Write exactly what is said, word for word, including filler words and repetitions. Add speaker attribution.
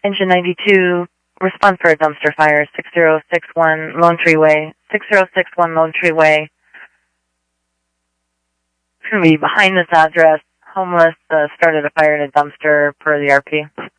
Speaker 1: Engine ninety-two, respond for a dumpster fire, six zero six one Lone Tree Way. six zero six one Lone Tree Way. It's going to be behind this address. Homeless uh, started a fire in a dumpster per the R P.